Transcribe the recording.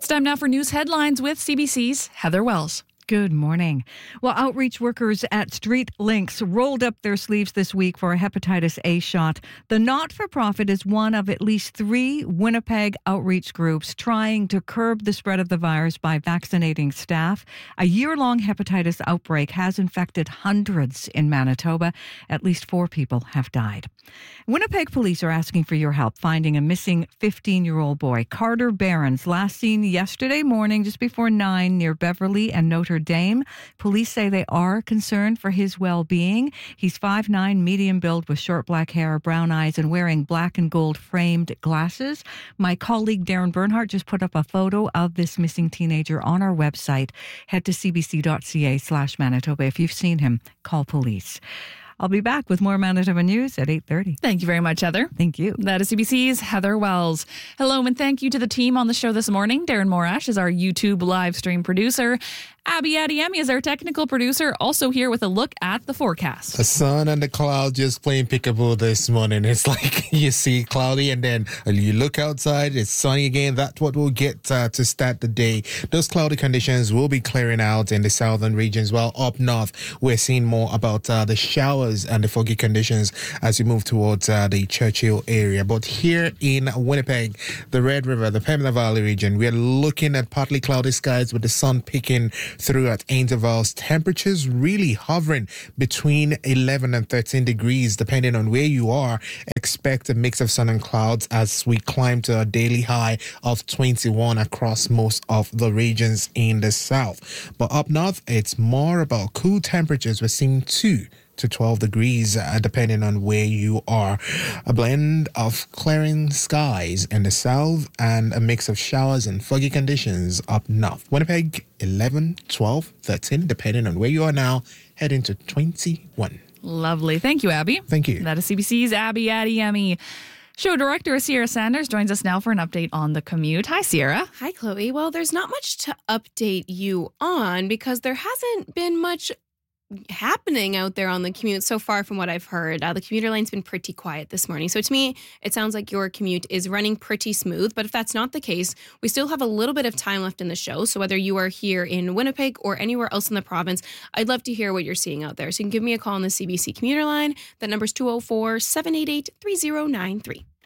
time now for news headlines with CBC's Heather Wells. Good morning. Well, outreach workers at Street Links rolled up their sleeves this week for a hepatitis A shot. The not-for-profit is one of at least 3 Winnipeg outreach groups trying to curb the spread of the virus by vaccinating staff. A year-long hepatitis outbreak has infected hundreds in Manitoba. At least 4 people have died. Winnipeg police are asking for your help finding a missing 15-year-old boy, Carter Behrens, last seen yesterday morning just before 9 near Beverly and Notre Dame. Police say they are concerned for his well-being. He's 5'9", medium build with short black hair, brown eyes, and wearing black and gold framed glasses. My colleague Darren Bernhardt just put up a photo of this missing teenager on our website. Head to cbc.ca/Manitoba. If you've seen him, call police. I'll be back with more Manitoba news at 8:30. Thank you very much, Heather. Thank you. That is CBC's Heather Wells. Hello, and thank you to the team on the show this morning. Darren Morash is our YouTube live stream producer. Abby Adiemi is our technical producer, also here with a look at the forecast. The sun and the cloud just playing peekaboo this morning. It's like you see cloudy and then you look outside, it's sunny again. That's what we'll get to start the day. Those cloudy conditions will be clearing out in the southern regions, while up north we're seeing more about the showers and the foggy conditions as we move towards the Churchill area. But here in Winnipeg, the Red River, the Pembina Valley region, we're looking at partly cloudy skies with the sun peeking through at intervals. Temperatures really hovering between 11 and 13 degrees depending on where you are. Expect a mix of sun and clouds as we climb to a daily high of 21 across most of the regions in the south. But up north, it's more about cool temperatures. We're seeing 2 to 12 degrees depending on where you are. A blend of clearing skies in the south and a mix of showers and foggy conditions up north. Winnipeg 11, 12, 13 depending on where you are now, heading to 21. Lovely. Thank you, Abby. Thank you. That is CBC's Abby Adiemi. Show director Sierra Sanders joins us now for an update on the commute. Hi, Sierra. Hi, Chloe. Well, there's not much to update you on because there hasn't been much happening out there on the commute so far from what I've heard. The commuter line's been pretty quiet this morning. So to me, it sounds like your commute is running pretty smooth. But if that's not the case, we still have a little bit of time left in the show. So whether you are here in Winnipeg or anywhere else in the province, I'd love to hear what you're seeing out there. So you can give me a call on the CBC commuter line. That number's 204-788-3093.